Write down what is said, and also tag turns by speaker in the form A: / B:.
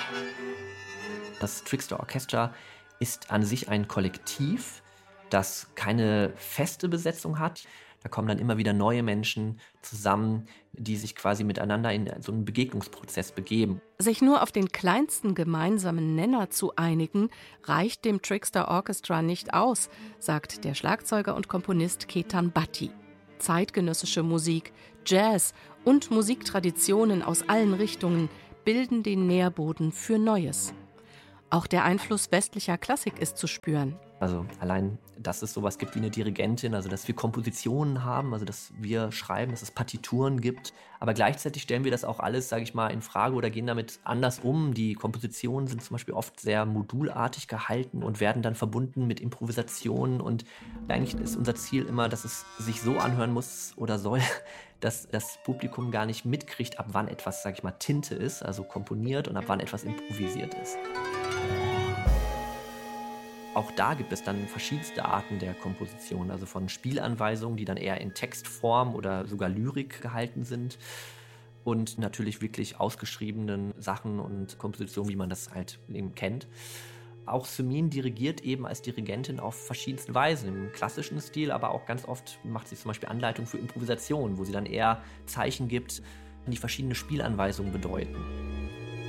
A: Das Trickster Orchestra ist an sich ein Kollektiv, das keine feste Besetzung hat. Da kommen dann immer wieder neue Menschen zusammen, die sich quasi miteinander in so einen Begegnungsprozess begeben.
B: Sich nur auf den kleinsten gemeinsamen Nenner zu einigen, reicht dem Trickster Orchestra nicht aus, sagt der Schlagzeuger und Komponist Ketan Bhatti. Zeitgenössische Musik, Jazz und Musiktraditionen aus allen Richtungen bilden den Nährboden für Neues. Auch der Einfluss westlicher Klassik ist zu spüren.
A: Also allein, dass es sowas gibt wie eine Dirigentin, also dass wir Kompositionen haben, also dass wir schreiben, dass es Partituren gibt. Aber gleichzeitig stellen wir das auch alles, sage ich mal, in Frage oder gehen damit anders um. Die Kompositionen sind zum Beispiel oft sehr modulartig gehalten und werden dann verbunden mit Improvisationen. Und eigentlich ist unser Ziel immer, dass es sich so anhören muss oder soll, dass das Publikum gar nicht mitkriegt, ab wann etwas, sage ich mal, Tinte ist, also komponiert, und ab wann etwas improvisiert ist. Auch da gibt es dann verschiedenste Arten der Komposition, also von Spielanweisungen, die dann eher in Textform oder sogar Lyrik gehalten sind, und natürlich wirklich ausgeschriebenen Sachen und Kompositionen, wie man das halt eben kennt. Auch Sumin dirigiert eben als Dirigentin auf verschiedenste Weisen, im klassischen Stil, aber auch ganz oft macht sie zum Beispiel Anleitungen für Improvisation, wo sie dann eher Zeichen gibt, die verschiedene Spielanweisungen bedeuten.